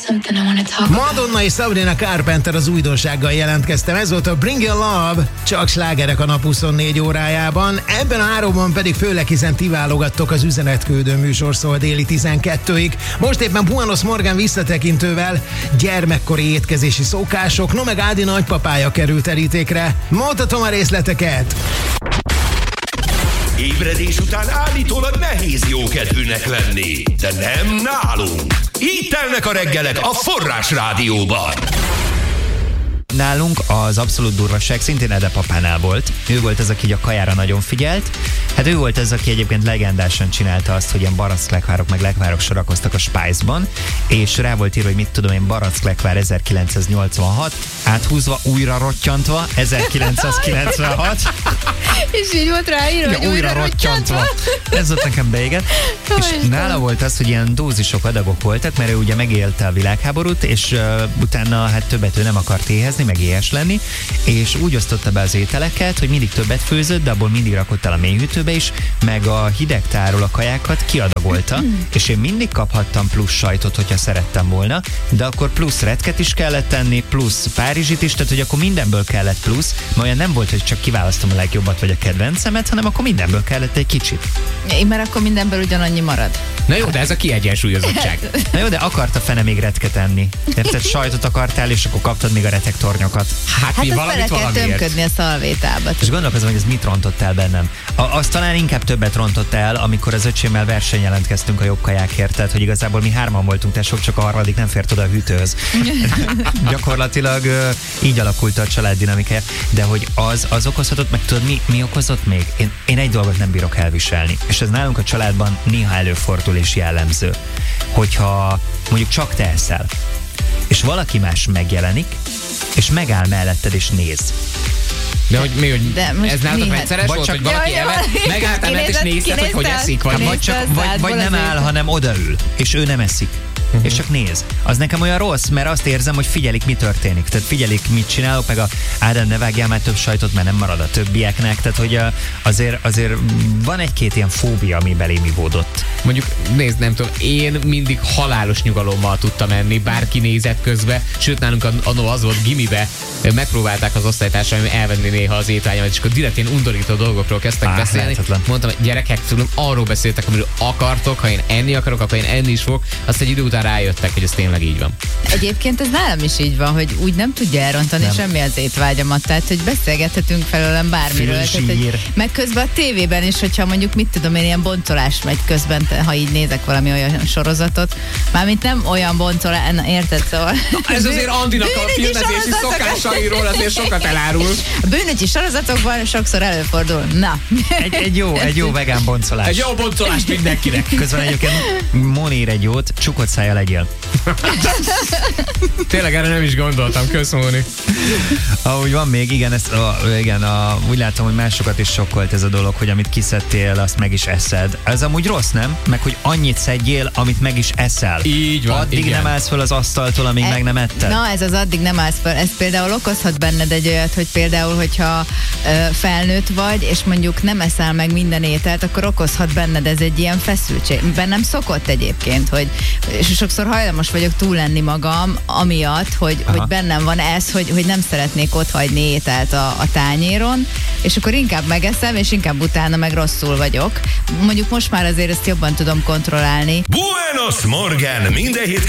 Madonna és Sabrina Carpenter az újdonsággal jelentkeztem. Ez volt a Bring Your Love, csak slágerek a nap 24 órájában. Ebben a 3-ban pedig főleg hiszen ti válogattok, az üzenetküldő műsor szól déli 12-ig. Most éppen Buenos Morgan visszatekintővel gyermekkori étkezési szokások, no meg Ádi nagypapája került terítékre. Mondhatom a részleteket. Ébredés után állítólag nehéz jókedvűnek lenni, de nem nálunk. Így telnek a reggelek a Forrás Rádióban. Nálunk az abszolút durvaság szintén Ede papánál volt. Ő volt az, aki a kajára nagyon figyelt. Hát ő volt az, aki egyébként legendásan csinálta azt, hogy ilyen baracklekvárok meg lekvárok sorakoztak a Spice-ban, és rá volt írva, hogy mit tudom én, baracklekvár 1986, áthúzva, újra rottyantva 1996. És így volt ráírva, ja, hogy újra rottyantva. Ez ott nekem beégett. És nála volt az, hogy ilyen dózisok, adagok voltak, mert ő ugye megélte a világháborút, és utána hát többet ő nem akart éhezni, meg éhes lenni, és úgy osztotta be az ételeket, hogy mindig többet főzött, de abból mindig rakott el a mélyhűtőbe is, meg a hidegtáról a kajákat kiadagolta, és én mindig kaphattam plusz sajtot, hogyha szerettem volna, de akkor plusz retket is kellett tenni, plusz párizsit is, tehát hogy akkor mindenből kellett plusz, mert olyan nem volt, hogy csak kiválasztom a legjobbat vagy a kedvencemet, hanem akkor mindenből kellett egy kicsit. Mert akkor mindenből ugyanannyi marad. Na jó, de ez a kiegyensúlyozottság. Na jó, de akarta fene még retket enni. Érted, sajtot akartál, és akkor kaptad még a retektornyokat. Hát azt bele kell tömködni a szalvétába. És gondolkozom, hogy ez mit rontott el bennem. Az talán inkább többet rontott el, amikor az öcsémmel versenyjelentkeztünk a jobb kajákért, tehát hogy igazából mi 3-an voltunk tesók, csak a harmadik nem fért oda a hűtőhöz. Gyakorlatilag így alakult a család dinamikája, de hogy az okozhatott, meg tudod, mi okozott még? Én egy dolgot nem bírok elviselni, és ez nálunk a családban néha előfordul és jellemző, hogyha mondjuk csak te eszel, és valaki más megjelenik, és megáll melletted és néz. De hogy mi, hogy ez nálatok rendszeres volt, hogy valaki megálltál mellett és nézted, hogy eszik, vagy nem áll, hanem odaül, és ő nem eszik. És csak néz. Az nekem olyan rossz, mert azt érzem, hogy figyelik, mi történik. Tehát figyelik, mit csinálok, meg Ádám, ne vágjál már több sajtot, mert nem marad a többieknek. Tehát, hogy azért van egy-két ilyen fóbia, ami belém ivódott. Mondjuk, nézd, nem tudom, én mindig halálos nyugalommal tudtam enni, bárki nézett közbe, sőt nálunk annó az volt gimibe, megpróbálták az osztálytársaim elvenni néha az étvágyamat, és akkor direkt ilyen undorító dolgokról kezdtek beszélni. Lehetetlen. Mondtam, hogy gyerekek, tudom, arról beszéltek, amiről akartok, ha én enni akarok, akkor én enni is fogok, azt egy idő után rájöttek, hogy ez tényleg így van. Egyébként ez nálam is így van, hogy úgy nem tudja elrontani semmi az étvágyamat, tehát hogy beszélgethetünk felőlem bármiről. Tehát, meg közben a tévében is, hogyha mondjuk mit tudom én, ilyen boncolás megy közben, ha így nézek valami olyan sorozatot, mármint nem olyan boncolás, érted, szóval. Ez azért Andinak a filmezési szokásairól azért sokat elárul. A bűnögyi sorozatokban sokszor előfordul. Na. Egy jó vegán boncolás. Egy jó boncolás mindenkinek. Közben egyébként Móni ír egy jót, csukott szája legyél. Tényleg erre nem is gondoltam, köszönöm. Ahogy van még, igen, úgy látom, hogy másokat is sokkolt ez a dolog, hogy amit kiszedtél, azt meg is eszed. Ez amúgy rossz, nem? Meg hogy annyit szedjél, amit meg is eszel. Így van, addig igen. nem állsz föl az asztaltól, amíg meg nem etted. Na, ez az addig nem állsz föl. Ez például okozhat benned egy olyat, hogy például, hogyha felnőtt vagy, és mondjuk nem eszel meg minden ételt, akkor okozhat benned ez egy ilyen feszültség. Bennem szokott egyébként, hogy és sokszor hajlamos vagyok túl lenni magam, amiatt, hogy bennem van ez, hogy nem szeretnék otthagyni ételt a tányéron, és akkor inkább megeszem, és inkább utána meg rosszul vagyok. Mondjuk most már azért ezt jobban tudom kontrollálni. Buenos Morgan, minden hét